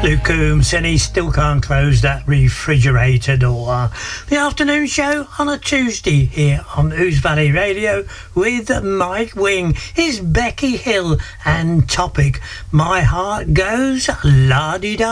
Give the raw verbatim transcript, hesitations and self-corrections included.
Luke Coombs, and he still can't close that refrigerator door. The afternoon show on a Tuesday here on Ouse Valley Radio with Mike Wing is Becky Hill and topic My Heart Goes La-di-da.